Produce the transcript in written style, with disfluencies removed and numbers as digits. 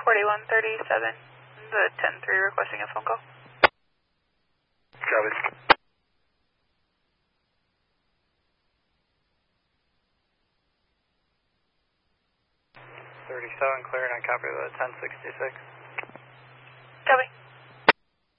4137, the 10-3 requesting a phone call. Copy. 37 cleared on copy of 1066.